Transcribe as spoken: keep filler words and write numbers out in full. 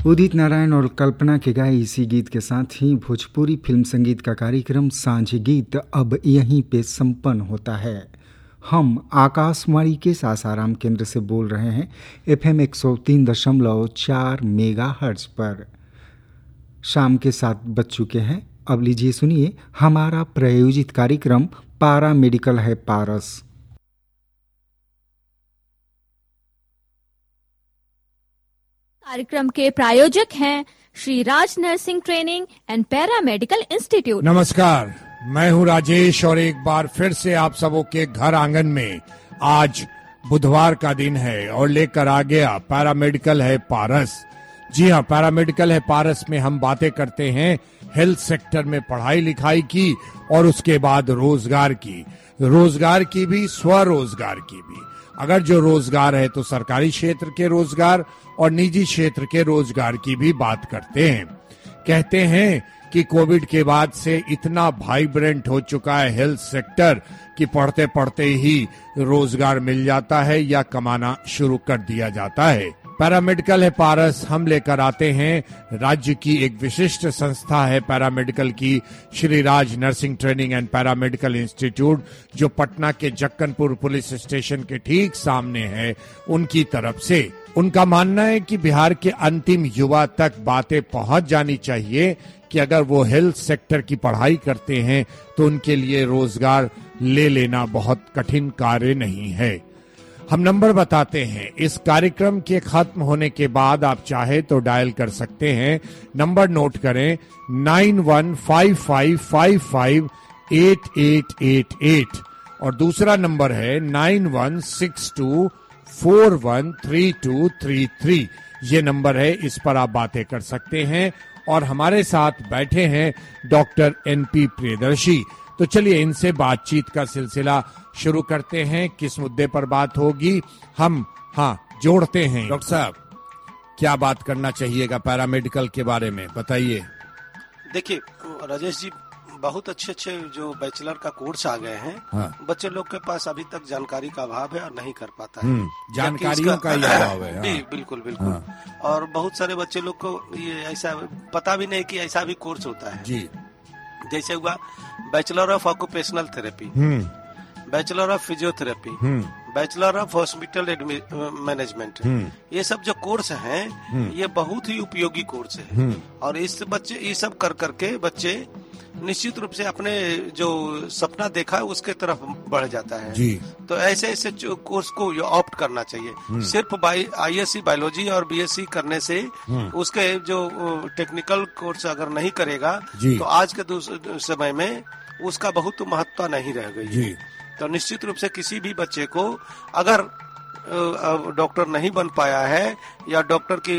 उदित नारायण और कल्पना के गाए इसी गीत के साथ ही भोजपुरी फिल्म संगीत का कार्यक्रम सांझ गीत अब यहीं पे संपन्न होता है। हम आकाशवाणी के सासाराम केंद्र से बोल रहे हैं एफएम एक सौ तीन दशमलव चार मेगा हर्ट्ज पर। शाम के सात बज चुके हैं। अब लीजिए सुनिए हमारा प्रायोजित कार्यक्रम पारा मेडिकल है पारस। कार्यक्रम के प्रायोजक हैं Shri Raj nursing training and para medical institute. नमस्कार, मैं हूं राजेश और एक बार फिर से आप सबों के घर आंगन में आज बुधवार का दिन है और लेकर आ गया पैरा मेडिकल है पारस। जी हाँ, पैरा मेडिकल है पारस में हम बातें करते हैं हेल्थ सेक्टर में पढ़ाई लिखाई की और उसके बाद रोजगार की, रोजगार की भी स्वरोजगार की भी। अगर जो रोजगार है तो सरकारी क्षेत्र के रोजगार और निजी क्षेत्र के रोजगार की भी बात करते हैं। कहते हैं कि कोविड के बाद से इतना वाइब्रेंट हो चुका है हेल्थ सेक्टर कि पढ़ते पढ़ते ही रोजगार मिल जाता है या कमाना शुरू कर दिया जाता है। पैरामेडिकल है पारस हम लेकर आते हैं राज्य की एक विशिष्ट संस्था है पैरामेडिकल की, Shri Raj nursing training and paramedical institute, जो पटना के जक्कनपुर पुलिस स्टेशन के ठीक सामने है। उनकी तरफ से उनका मानना है कि बिहार के अंतिम युवा तक बातें पहुंच जानी चाहिए कि अगर वो हेल्थ सेक्टर की पढ़ाई करते हैं तो उनके लिए रोजगार ले लेना बहुत कठिन कार्य नहीं है। हम नंबर बताते हैं। इस कार्यक्रम के खत्म होने के बाद आप चाहे तो डायल कर सकते हैं। नंबर नोट करें nine one five five five five eight eight eight eight और दूसरा नंबर है nine one six to four one three to three three. ये नंबर है, इस पर आप बातें कर सकते हैं। और हमारे साथ बैठे हैं डॉक्टर एनपी प्रियदर्शी। तो चलिए इनसे बातचीत का सिलसिला शुरू करते हैं। किस मुद्दे पर बात होगी हम हाँ जोड़ते हैं। डॉक्टर साहब, क्या बात करना चाहिएगा पैरामेडिकल के बारे में, बताइए। देखिए राजेश जी, बहुत अच्छे अच्छे जो बैचलर का कोर्स आ गए हैं। हाँ। बच्चे लोग के पास अभी तक जानकारी का अभाव है और नहीं कर पाता है। जानकारियों का ही अभाव है। हाँ। बिल्कुल बिल्कुल। हाँ। और बहुत सारे बच्चे लोग को ये ऐसा पता भी नहीं कि ऐसा भी कोर्स होता है। जी। जैसे हुआ bachelor of occupational therapy, bachelor of physiotherapy, bachelor of hospital management, ये सब जो कोर्स हैं ये बहुत ही उपयोगी कोर्स है। और इस बच्चे ये सब कर करके बच्चे निश्चित रूप से अपने जो सपना देखा है उसके तरफ बढ़ जाता है। जी। तो ऐसे ऐसे कोर्स को ऑप्ट करना चाहिए। सिर्फ आईएससी बायोलॉजी और बीएससी करने से उसके जो टेक्निकल कोर्स अगर नहीं करेगा तो आज के समय में उसका बहुत महत्व नहीं रह गई है। तो निश्चित रूप से किसी भी बच्चे को अगर डॉक्टर नहीं बन पाया है या डॉक्टर की